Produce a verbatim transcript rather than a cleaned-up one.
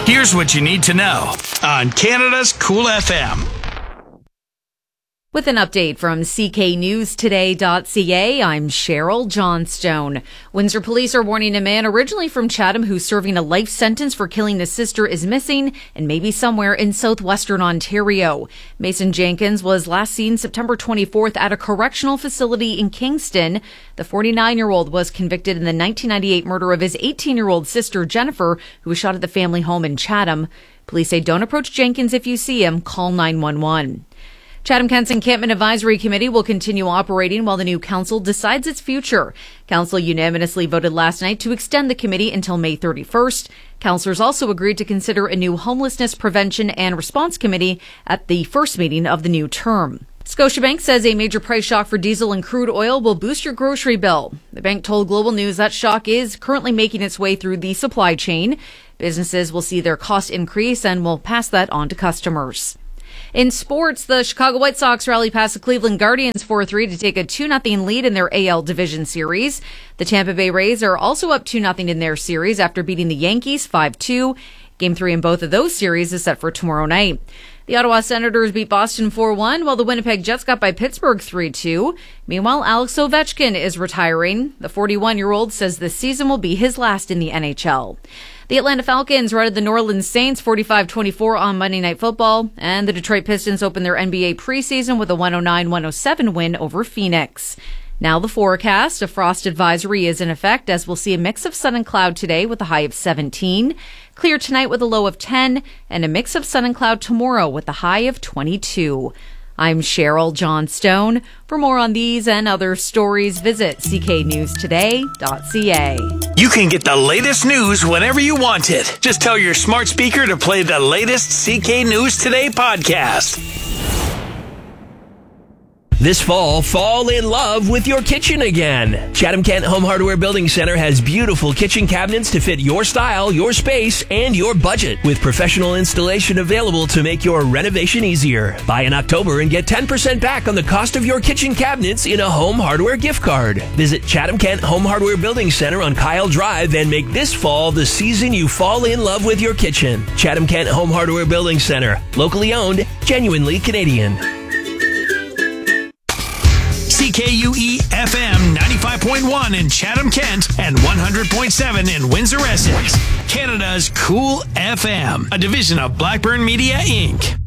Here's what you need to know on Canada's Cool F M. With an update from C K News Today dot C A, I'm Cheryl Johnstone. Windsor police are warning a man originally from Chatham who's serving a life sentence for killing his sister is missing and maybe somewhere in southwestern Ontario. Mason Jenkins was last seen September twenty-fourth at a correctional facility in Kingston. The forty-nine-year-old was convicted in the nineteen ninety-eight murder of his eighteen-year-old sister, Jennifer, who was shot at the family home in Chatham. Police say don't approach Jenkins if you see him. Call nine one one. Chatham-Kent's Encampment Advisory Committee will continue operating while the new council decides its future. Council unanimously voted last night to extend the committee until May thirty-first. Councillors also agreed to consider a new homelessness prevention and response committee at the first meeting of the new term. Scotiabank says a major price shock for diesel and crude oil will boost your grocery bill. The bank told Global News that shock is currently making its way through the supply chain. Businesses will see their cost increase and will pass that on to customers. In sports, the Chicago White Sox rally past the Cleveland Guardians four three to take a two nothing lead in their A L Division Series. The Tampa Bay Rays are also up two nothing in their series after beating the Yankees five two. Game three in both of those series is set for tomorrow night. The Ottawa Senators beat Boston four one, while the Winnipeg Jets got by Pittsburgh three two. Meanwhile, Alex Ovechkin is retiring. The forty-one-year-old says this season will be his last in the N H L. The Atlanta Falcons routed the New Orleans Saints forty-five twenty-four on Monday Night Football, and the Detroit Pistons opened their N B A preseason with a one oh nine one oh seven win over Phoenix. Now the forecast. A frost advisory is in effect, as we'll see a mix of sun and cloud today with a high of seventeen. Clear tonight with a low of ten, and a mix of sun and cloud tomorrow with a high of twenty-two. I'm Cheryl Johnstone. For more on these and other stories, visit C K News Today dot C A. You can get the latest news whenever you want it. Just tell your smart speaker to play the latest C K News Today podcast. This fall, fall in love with your kitchen again. Chatham-Kent Home Hardware Building Center has beautiful kitchen cabinets to fit your style, your space, and your budget, with professional installation available to make your renovation easier. Buy in October and get ten percent back on the cost of your kitchen cabinets in a Home Hardware gift card. Visit Chatham-Kent Home Hardware Building Center on Kyle Drive and make this fall the season you fall in love with your kitchen. Chatham-Kent Home Hardware Building Center. Locally owned, genuinely Canadian. C K U E F M ninety-five point one in Chatham-Kent and one hundred point seven in Windsor, Essex. Canada's Cool F M, a division of Blackburn Media, Incorporated.